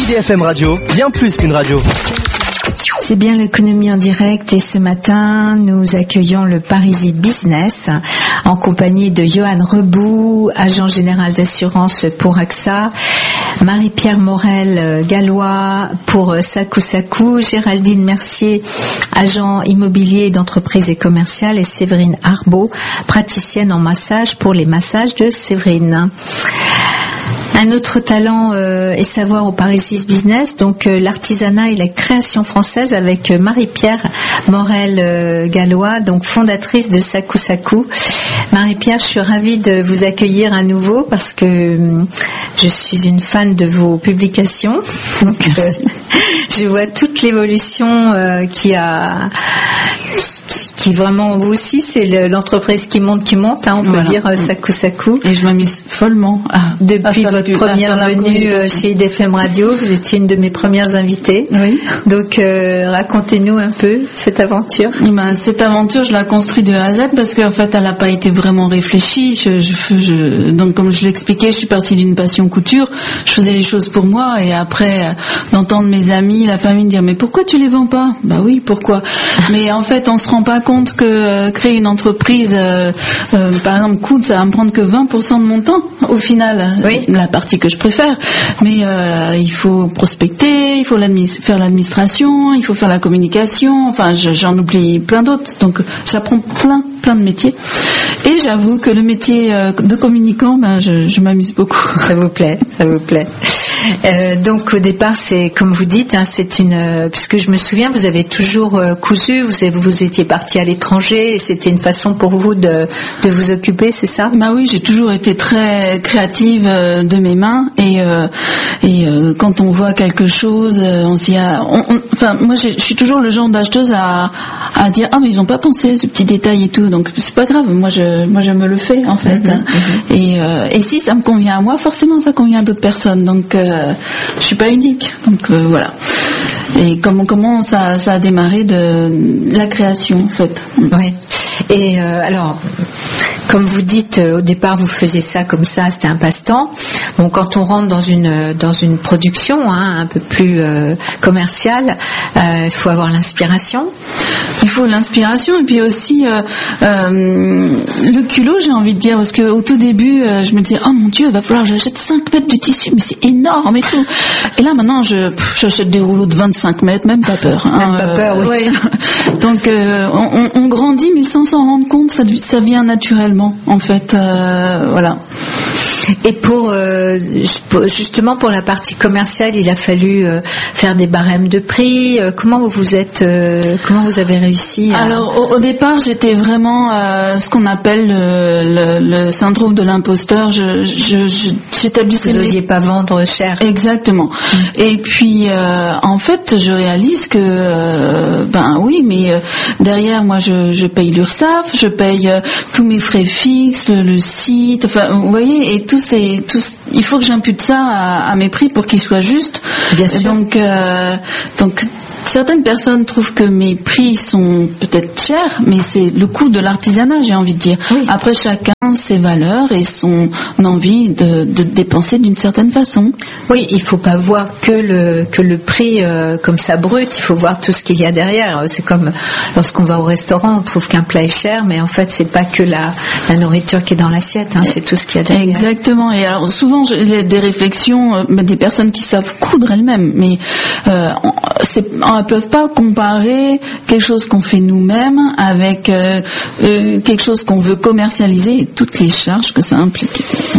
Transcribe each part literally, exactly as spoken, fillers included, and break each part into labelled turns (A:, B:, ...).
A: I D F M Radio, bien plus qu'une radio.
B: C'est bien l'économie en direct et ce matin, nous accueillons le Parisis Business en compagnie de Johan Rebout, agent général d'assurance pour A X A, Marie-Pierre Morel-Gallois pour Sakou Sakou, Géraldine Mercier, agent immobilier d'entreprise et commerciale, et Séverine Arbeau, praticienne en massage pour les massages de Séverine. Un autre talent euh, et savoir au Parisis Business, donc euh, l'artisanat et la création française avec euh, Marie-Pierre Morel-Gallois, donc fondatrice de Sakou Sakou. Marie-Pierre, je suis ravie de vous accueillir à nouveau parce que euh, je suis une fan de vos publications. Donc, euh, je vois toute l'évolution euh, qui a... Qui, qui vraiment, vous aussi, c'est le, l'entreprise qui monte, qui monte, hein, on voilà. peut dire euh, Sakou Sakou.
C: Et je m'amuse follement. À,
B: Depuis
C: à
B: votre
C: du,
B: première venue euh, chez I D F M Radio, vous étiez une de mes premières invitées.
C: Oui.
B: Donc, euh, racontez-nous un peu cette aventure.
C: Et ben, cette aventure, je la construis de A à Z parce qu'en fait, elle n'a pas été vraiment réfléchie. Je, je, je, donc, comme je l'expliquais, je suis partie d'une passion couture. Je faisais les choses pour moi et après, euh, d'entendre mes amis, la famille me dire « Mais pourquoi tu les vends pas ?» Bah oui, pourquoi ? Mais en fait, on se rend pas compte que euh, créer une entreprise, euh, euh, par exemple, coûte, ça va me prendre que vingt pour cent de mon temps, au final.
B: Oui.
C: La partie que je préfère. Mais euh, il faut prospecter, il faut l'admi- faire l'administration, il faut faire la communication. Enfin, je, j'en oublie plein d'autres. Donc, j'apprends plein, plein de métiers. Et j'avoue que le métier euh, de communicant, ben, je, je m'amuse beaucoup.
B: Ça vous plaît, ça vous plaît. Euh, donc au départ, c'est comme vous dites, hein, c'est une, euh, puisque je me souviens, vous avez toujours euh, cousu, vous, avez, vous étiez parti à l'étranger, et c'était une façon pour vous de, de vous occuper, c'est ça ?
C: Bah oui, j'ai toujours été très créative euh, de mes mains, et euh, et euh, quand on voit quelque chose, euh, on se dit, ah, on, on, enfin moi je suis toujours le genre d'acheteuse à à dire ah mais ils ont pas pensé à ce petit détail et tout, donc c'est pas grave, moi je moi je me le fais en fait, mmh, hein. mmh. et euh, et si ça me convient à moi, forcément ça convient à d'autres personnes, donc euh, je suis pas unique, donc euh, voilà. Et comment comment ça ça a démarré de la création en fait.
B: Oui. Et euh, alors, comme vous dites, euh, au départ vous faisiez ça comme ça, c'était un passe-temps. Bon, quand on rentre dans une dans une production hein, un peu plus euh, commerciale, il euh, faut avoir l'inspiration.
C: Il faut l'inspiration et puis aussi euh, euh, le culot, j'ai envie de dire, parce que au tout début, euh, je me disais oh mon Dieu, il va falloir que j'achète cinq mètres de tissu, mais c'est énorme et tout. Et là maintenant, je pff, j'achète des rouleaux de vingt-cinq mètres, même pas peur. Hein,
B: même pas peur,
C: euh,
B: oui.
C: Ouais. Donc euh, on, on grandit, mais sans s'en rendre compte, ça, ça vient naturellement, en fait. Euh, voilà.
B: Et pour euh, justement pour la partie commerciale, il a fallu euh, faire des barèmes de prix. Euh, comment vous vous êtes, euh, comment vous avez réussi à...
C: Alors au, au départ, j'étais vraiment euh, ce qu'on appelle le, le, le syndrome de l'imposteur. Je, je, je j'établissais.
B: Vous n'osiez pas vendre cher.
C: Exactement. Mmh. Et puis euh, en fait, je réalise que euh, ben oui, mais euh, derrière moi, je, je paye l'URSSAF, je paye euh, tous mes frais fixes, le, le site. Enfin, vous voyez, et tout c'est tout, il faut que j'impute ça à, à mes prix pour qu'ils soient justes.
B: Bien sûr.
C: Donc, euh, donc certaines personnes trouvent que mes prix sont peut-être chers, mais c'est le coût de l'artisanat, j'ai envie de dire.
B: Oui.
C: Après, chacun ses valeurs et son envie de, de dépenser d'une certaine façon.
B: Oui, il faut pas voir que le que le prix euh, comme ça brut. Il faut voir tout ce qu'il y a derrière. C'est comme lorsqu'on va au restaurant, on trouve qu'un plat est cher, mais en fait, c'est pas que la la nourriture qui est dans l'assiette, hein, c'est tout ce qu'il y a derrière.
C: Exactement. Et alors souvent, j'ai des réflexions, euh, des personnes qui savent coudre elles-mêmes, mais euh, c'est elles peuvent pas comparer quelque chose qu'on fait nous-mêmes avec euh, euh, quelque chose qu'on veut commercialiser et toutes les charges que ça implique.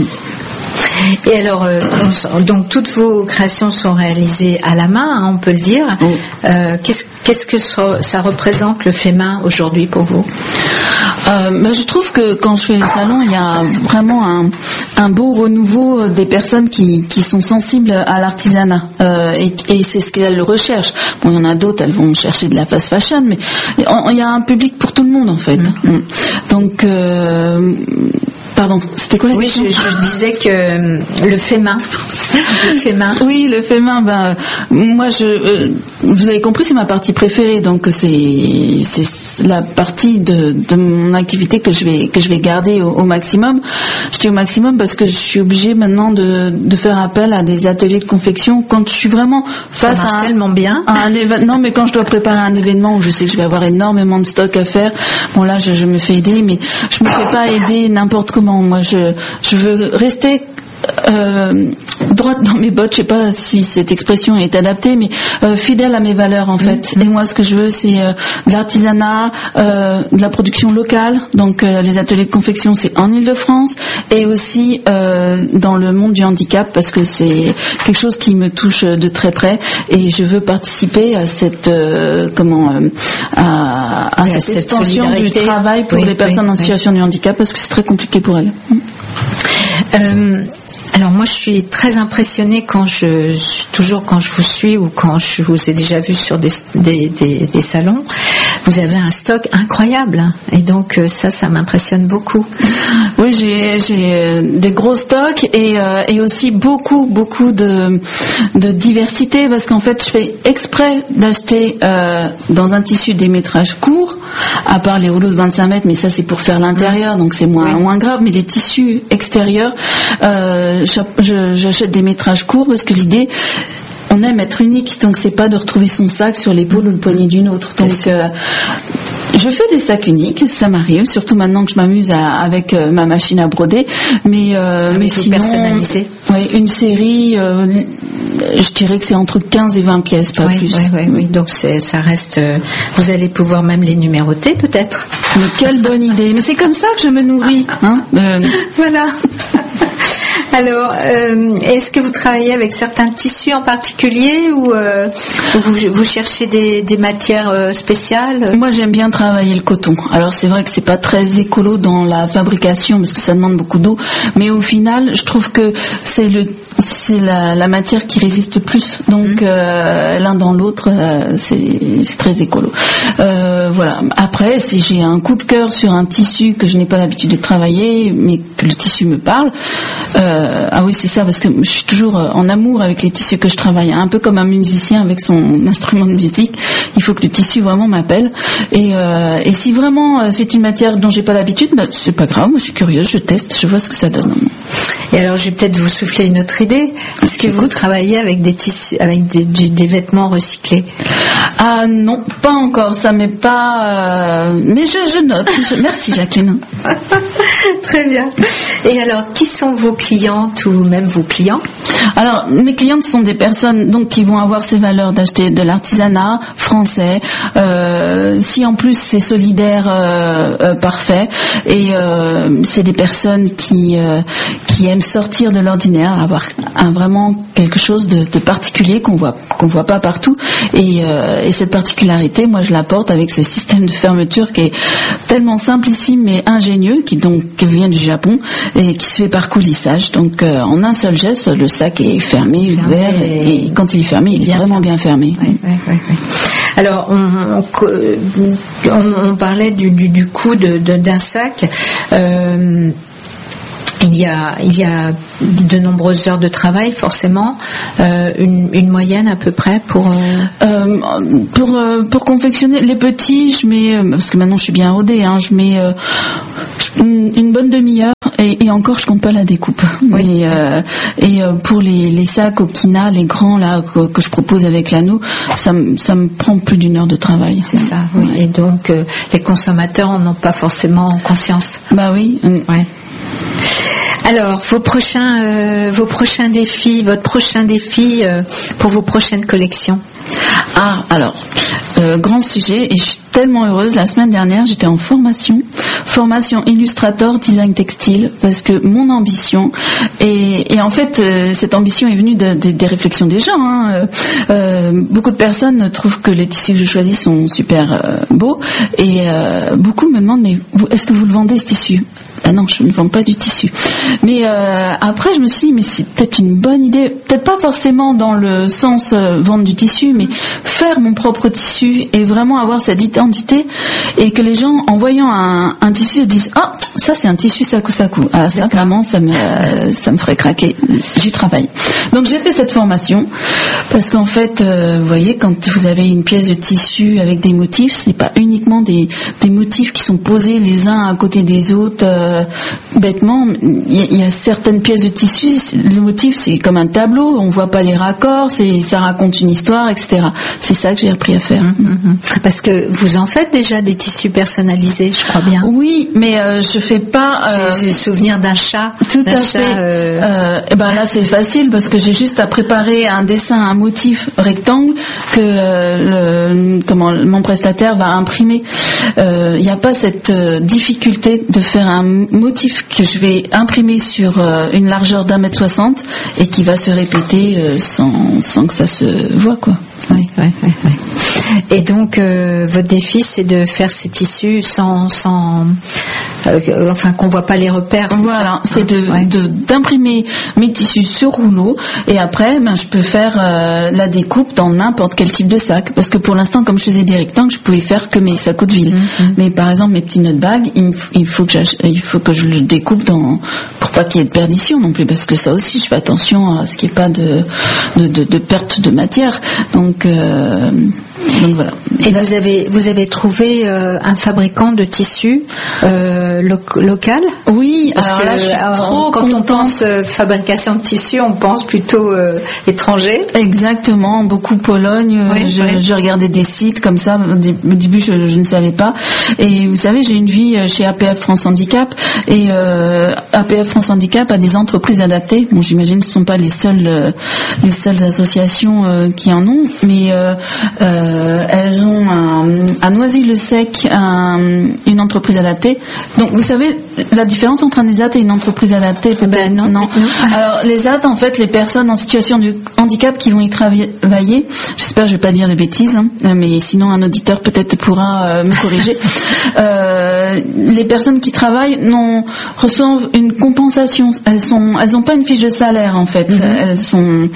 B: Et alors, euh, on, donc toutes vos créations sont réalisées à la main, hein, on peut le dire.
C: Oui.
B: Euh, qu'est-ce, qu'est-ce que ça, ça représente le fait main aujourd'hui pour vous ?
C: Euh, ben je trouve que quand je fais les salons, il y a vraiment un, un beau renouveau des personnes qui, qui sont sensibles à l'artisanat euh, et, et c'est ce qu'elles recherchent. Bon, il y en a d'autres, elles vont chercher de la fast fashion, mais il y a un public pour tout le monde en fait. Mmh. Donc euh, Pardon, c'était quoi la question ?
B: Oui, je, je disais que le fait main. Le fait main.
C: Oui, le fait main. Ben, moi, je, euh, vous avez compris, c'est ma partie préférée. Donc, c'est, c'est, la partie de, de mon activité que je vais que je vais garder au, au maximum. Je dis au maximum parce que je suis obligée maintenant de, de faire appel à des ateliers de confection quand je suis vraiment face
B: ça marche
C: à un,
B: tellement bien.
C: à un événement. Non, mais quand je dois préparer un événement où je sais que je vais avoir énormément de stock à faire, bon là je, je me fais aider, mais je me fais pas aider n'importe comment. Moi, je je veux rester Euh, droite dans mes bottes, je sais pas si cette expression est adaptée, mais euh, fidèle à mes valeurs en fait. Mmh. Et moi, ce que je veux, c'est euh, de l'artisanat, euh, de la production locale. Donc, euh, les ateliers de confection, c'est en Île-de-France, et aussi euh, dans le monde du handicap, parce que c'est quelque chose qui me touche de très près, et je veux participer à cette euh, comment euh, à, à
B: oui,
C: cette,
B: cette
C: expansion du travail pour
B: oui,
C: les personnes
B: oui,
C: en situation
B: oui.
C: de handicap, parce que c'est très compliqué pour elles.
B: Euh, alors moi je suis très impressionnée quand je toujours quand je vous suis ou quand je vous ai déjà vu sur des, des, des, des salons, vous avez un stock incroyable et donc ça ça m'impressionne beaucoup.
C: Oui, j'ai j'ai des gros stocks et euh, et aussi beaucoup beaucoup de de diversité parce qu'en fait je fais exprès d'acheter euh, dans un tissu des métrages courts, à part les rouleaux de vingt-cinq mètres, mais ça c'est pour faire l'intérieur donc c'est moins oui. moins grave, mais les tissus extérieurs euh, je, j'achète des métrages courts parce que l'idée, on aime être unique, donc c'est pas de retrouver son sac sur l'épaule ou le poignet d'une autre. Donc euh, je fais des sacs uniques, ça m'arrive, surtout maintenant que je m'amuse à, avec euh, ma machine à broder. Mais euh,
B: ah,
C: mais sinon,
B: personnalisé.
C: Oui, une série, euh, je dirais que c'est entre quinze et vingt pièces, pas
B: oui,
C: plus.
B: Oui, oui, oui. Donc c'est, ça reste. Euh, vous allez pouvoir même les numéroter, peut-être.
C: Mais quelle bonne idée. Mais c'est comme ça que je me nourris. Hein euh...
B: Voilà. Alors, euh, est-ce que vous travaillez avec certains tissus en particulier ou euh, vous, vous cherchez des, des matières euh, spéciales ?
C: Moi, j'aime bien travailler le coton. Alors, c'est vrai que c'est pas très écolo dans la fabrication parce que ça demande beaucoup d'eau, mais au final, je trouve que c'est le c'est la, la matière qui résiste le plus. Donc, mmh. euh, l'un dans l'autre, euh, c'est, c'est très écolo. Euh, voilà. Après, si j'ai un coup de cœur sur un tissu que je n'ai pas l'habitude de travailler, mais que le tissu me parle, euh, ah oui, c'est ça, parce que je suis toujours en amour avec les tissus que je travaille. Un peu comme un musicien avec son instrument de musique. Il faut que le tissu vraiment m'appelle. Et, euh, et si vraiment c'est une matière dont j'ai pas l'habitude, bah, c'est pas grave. Moi, je suis curieuse, je teste, je vois ce que ça donne.
B: Et alors, je vais peut-être vous souffler une autre idée. Est-ce que vous travaillez avec des tissus, avec des, du, des vêtements recyclés ?
C: Ah non, pas encore. Ça m'est pas. Euh... Mais je, je note. Je... Merci, Jacqueline.
B: Très bien. Et alors, qui sont vos clientes ou même vos clients ?
C: Alors, mes clientes sont des personnes donc qui vont avoir ces valeurs d'acheter de l'artisanat français. Euh, si en plus c'est solidaire, euh, euh, parfait. Et euh, c'est des personnes qui euh, qui aiment sortir de l'ordinaire, avoir un, vraiment quelque chose de, de particulier qu'on voit qu'on voit pas partout. Et, euh, et cette particularité, moi, je l'apporte avec ce système de fermeture qui est tellement simplissime mais ingénieux, qui donc qui vient du Japon et qui se fait par coulissage. Donc, euh, en un seul geste, le sac est fermé, fermé ouvert, et... et quand il est fermé, il est bien vraiment fermé. bien fermé.
B: Oui, oui, oui, oui. Alors, on, on, on, on parlait du, du, du coût de, de, d'un sac. Euh, Il y a, il y a de nombreuses heures de travail, forcément. Euh, une, une moyenne à peu près pour. Euh...
C: Euh, pour euh, pour confectionner les petits, je mets parce que maintenant je suis bien rodée, hein, je mets euh, une, une bonne demi-heure et, et encore je compte pas la découpe.
B: Oui.
C: Et, euh, et euh, pour les, les sacs Okina, les grands là que, que je propose avec l'anneau, ça me ça me prend plus d'une heure de travail.
B: C'est ça. Oui. Ouais. Et donc euh, les consommateurs en ont pas forcément conscience.
C: Bah oui.
B: Ouais. Alors, vos prochains, euh, vos prochains défis, votre prochain défi euh, pour vos prochaines collections.
C: Ah, alors, euh, grand sujet, et je suis tellement heureuse. La semaine dernière, j'étais en formation, formation Illustrator Design Textile, parce que mon ambition, et, et en fait, euh, cette ambition est venue de, de, des réflexions des gens. Hein. Euh, beaucoup de personnes trouvent que les tissus que je choisis sont super euh, beaux, et euh, beaucoup me demandent, mais vous, est-ce que vous le vendez ce tissu ? bah non, je ne vends pas du tissu. Mais euh, après, je me suis dit, mais c'est peut-être une bonne idée, peut-être pas forcément dans le sens euh, vendre du tissu, mais faire mon propre tissu et vraiment avoir cette identité et que les gens, en voyant un, un tissu, se disent, ah, ça c'est un tissu Sakou Sakou. Alors ça, vraiment, ça me, ça me ferait craquer. J'y travaille. Donc j'ai fait cette formation parce qu'en fait, euh, vous voyez, quand vous avez une pièce de tissu avec des motifs, c'est pas uniquement des, des motifs qui sont posés les uns à côté des autres euh, bêtement. Il y, y a certaines pièces de tissu, le motif c'est comme un tableau, on voit pas les raccords, c'est, ça raconte une histoire, et cetera. C'est ça que j'ai appris à faire.
B: Mmh, parce que vous en faites déjà des tissus personnalisés, je crois bien.
C: Oui, mais euh, je fais pas.
B: Euh, j'ai, j'ai le souvenir d'un chat.
C: Tout
B: d'un
C: à
B: chat,
C: fait.
B: Euh...
C: Euh, et ben là c'est facile parce que j'ai juste à préparer un dessin, un motif rectangle que euh, le, comment mon prestataire va imprimer. Il euh, n'y a pas cette euh, difficulté de faire un motif que je vais imprimer sur euh, une largeur d'un mètre soixante et qui va se répéter euh, sans sans que ça se voit quoi.
B: Oui, oui, oui, oui. Et donc, euh, votre défi, c'est de faire ces tissus sans, sans, euh, enfin, qu'on voit pas les repères. C'est
C: voilà,
B: ça,
C: c'est de,
B: ouais.
C: de d'imprimer mes tissus sur rouleau et après, ben, je peux faire euh, la découpe dans n'importe quel type de sac. Parce que pour l'instant, comme je faisais des rectangles, je pouvais faire que mes sacs de ville. Mm-hmm. Mais par exemple, mes petits note bags, il, il faut que j'ach... il faut que je le découpe dans pour pas qu'il y ait de perdition non plus, parce que ça aussi, je fais attention à ce qu'il n'y ait pas de de, de de perte de matière. Donc euh, Donc voilà.
B: Et là, vous avez vous avez trouvé euh, un fabricant de tissus euh, lo- local?
C: Oui,
B: parce
C: alors
B: que
C: là, je suis
B: alors,
C: trop
B: quand
C: contente.
B: on pense euh, fabrication de tissus, on pense plutôt euh, étranger.
C: Exactement, beaucoup Pologne.
B: Oui,
C: je,
B: oui.
C: je regardais des sites comme ça. Au début, je, je ne savais pas. Et vous savez, j'ai une vie chez A P F France Handicap et euh, A P F France Handicap a des entreprises adaptées. Bon, j'imagine que ce ne sont pas les seules euh, les seules associations euh, qui en ont, mais euh, euh, elles ont un, à Noisy-le-Sec un, une entreprise adaptée. Donc, vous savez la différence entre un ESAT et une entreprise adaptée?
B: Ben non.
C: non. Alors, les E S A T, en fait, les personnes en situation de handicap qui vont y travailler, j'espère que je vais pas dire de bêtises, hein, mais sinon un auditeur peut-être pourra euh, me corriger. euh, les personnes qui travaillent non, reçoivent une compensation. Elles sont, elles ont pas une fiche de salaire en fait. Mm-hmm. Elles sont,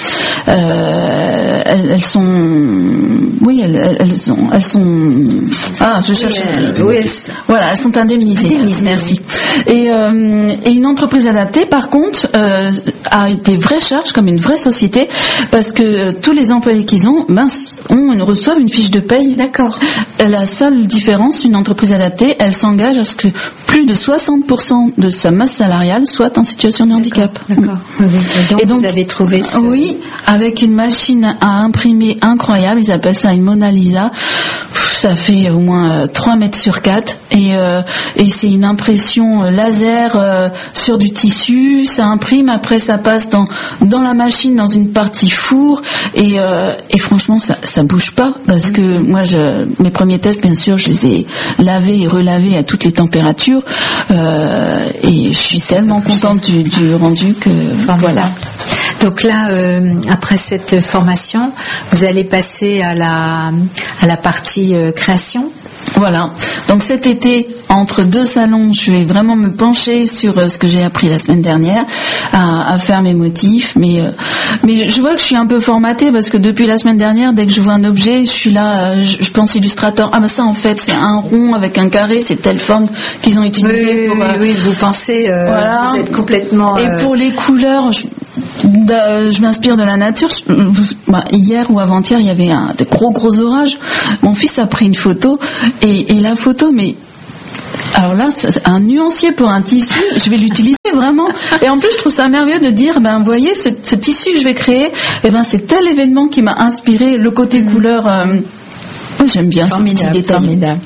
C: euh, elles, elles sont, oui, elles, elles sont, elles sont. Ah, je cherche.
B: Oui, oui.
C: Voilà, elles sont indemnisées.
B: Indemnisées.
C: Merci. Et, euh, et une entreprise adaptée, par contre, euh, a des vraies charges comme une vraie société, parce que euh, tous les employés qu'ils ont, ben, ont, reçoivent une fiche de paye.
B: D'accord.
C: La seule différence, une entreprise adaptée, elle s'engage à ce que plus de soixante pour cent de sa masse salariale soit en situation de handicap.
B: D'accord. D'accord. Oui, oui. Et, donc, et donc, vous avez trouvé ce...
C: Oui, avec une machine à imprimer incroyable, ils appellent ça une Mona Lisa. Ça fait au moins trois mètres sur quatre et, euh, et c'est une impression laser euh, sur du tissu. Ça imprime, après ça passe dans dans la machine, dans une partie four et, euh, et franchement ça ça bouge pas parce que moi je, mes premiers tests bien sûr je les ai lavés et relavés à toutes les températures euh, et je suis tellement contente du, du rendu que
B: enfin, voilà. Donc là, euh, après cette formation, vous allez passer à la à la partie euh, création.
C: Voilà. Donc cet été, entre deux salons, je vais vraiment me pencher sur euh, ce que j'ai appris la semaine dernière, à, à faire mes motifs. Mais euh, mais je vois que je suis un peu formatée parce que depuis la semaine dernière, dès que je vois un objet, je suis là, euh, je, je pense Illustrator. Ah bah ça en fait, c'est un rond avec un carré, c'est telle forme qu'ils ont utilisé
B: oui,
C: pour.
B: Euh, oui, oui, vous pensez, euh, voilà. Vous êtes complètement.
C: Et
B: euh...
C: pour les couleurs. Je, De, je m'inspire de la nature. Je, bah, hier ou avant-hier, il y avait un de gros gros orages. Mon fils a pris une photo et, et la photo, mais alors là, c'est un nuancier pour un tissu. Je vais l'utiliser vraiment. Et en plus, je trouve ça merveilleux de dire, ben, vous voyez, ce, ce tissu que je vais créer, eh ben, c'est tel événement qui m'a inspiré le côté couleur. Euh, J'aime bien ce petit détail.
B: Formidable.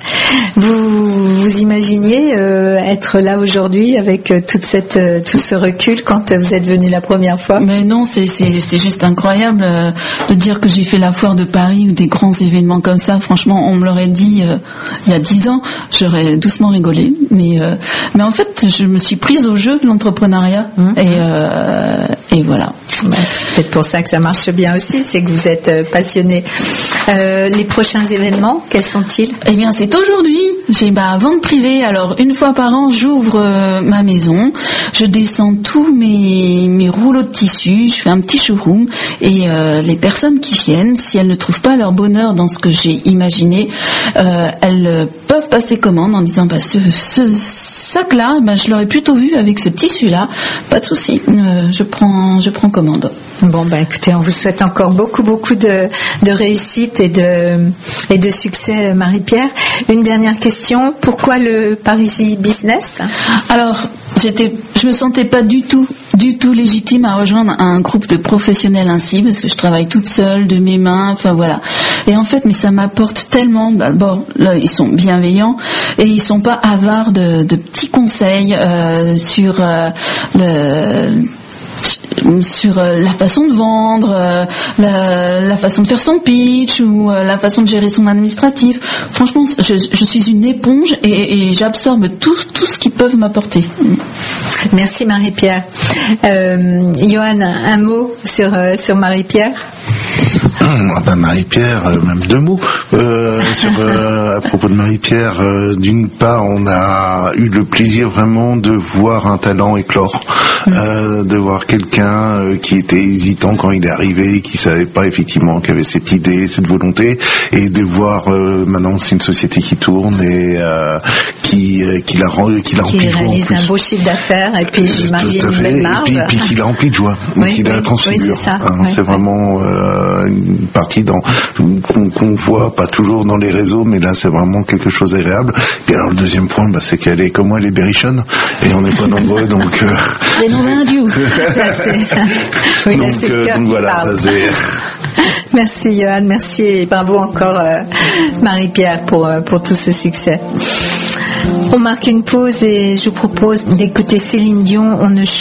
B: Vous vous imaginiez euh, être là aujourd'hui avec euh, toute cette euh, tout ce recul quand euh, vous êtes venu la première fois?
C: Mais non, c'est c'est c'est juste incroyable euh, de dire que j'ai fait la foire de Paris ou des grands événements comme ça. Franchement, on me l'aurait dit euh, il y a dix ans, j'aurais doucement rigolé. Mais euh, mais en fait, je me suis prise au jeu de l'entrepreneuriat mmh. et euh, et voilà.
B: Bah, c'est peut-être pour ça que ça marche bien aussi, c'est que vous êtes euh, passionné. Euh, les prochains événements, quels sont-ils?
C: Eh bien, c'est aujourd'hui. J'ai ma vente privée. Alors, une fois par an, j'ouvre euh, ma maison. Je descends tous mes, mes rouleaux de tissu. Je fais un petit showroom. Et euh, les personnes qui viennent, si elles ne trouvent pas leur bonheur dans ce que j'ai imaginé, euh, elles euh, peuvent passer commande en disant bah, ce, ce sac-là, bah, je l'aurais plutôt vu avec ce tissu-là. Pas de souci. Euh, je prends, je prends commande.
B: Bon, bah écoutez, on vous souhaite encore beaucoup, beaucoup de, de réussite et de, et de succès, Marie-Pierre. Une dernière question, pourquoi le Parisis Business?
C: Alors, j'étais, je me sentais pas du tout, du tout légitime à rejoindre un groupe de professionnels ainsi, parce que je travaille toute seule, de mes mains, enfin voilà. Et en fait, mais ça m'apporte tellement, bah, bon, là, ils sont bienveillants, et ils sont pas avares de, de petits conseils, euh, sur, euh, le, sur la façon de vendre, la, la façon de faire son pitch ou la façon de gérer son administratif. Franchement, je, je suis une éponge et, et j'absorbe tout, tout ce qu'ils peuvent m'apporter.
B: Merci Marie-Pierre. Euh, Johan, un mot sur, sur Marie-Pierre?
D: Ah ben Marie-Pierre, euh, même deux mots euh, sur, euh, à propos de Marie-Pierre. Euh, d'une part, on a eu le plaisir vraiment de voir un talent éclore, euh, de voir quelqu'un euh, qui était hésitant quand il est arrivé, qui savait pas effectivement qu'il avait cette idée, cette volonté, et de voir euh, maintenant c'est une société qui tourne et euh, qui euh, qui la rend, qui la remplit de joie.
B: Qui réalise un beau chiffre d'affaires et puis j'imagine une belle marge.
D: Et puis, puis qui la remplit de joie,
B: oui,
D: qui
B: oui,
D: la transfigure.
B: Oui, c'est ça.
D: Hein,
B: oui,
D: c'est
B: oui.
D: vraiment euh, une partie dans qu'on, qu'on voit pas toujours dans les réseaux, mais là c'est vraiment quelque chose d'agréable. Et alors le deuxième point, bah, c'est qu'elle est comme moi, elle est berrichonne et on n'est pas nombreux, donc. Euh...
C: Les noms d'un dieu.
B: Là, c'est... Oui, là,
D: donc,
B: c'est le
D: euh,
B: cœur
D: donc
B: qui
D: voilà,
B: parle.
D: ça, c'est...
B: Merci Johan, merci et bravo encore euh, Marie-Pierre pour, euh, pour tout ce succès. On marque une pause et je vous propose d'écouter Céline Dion, On ne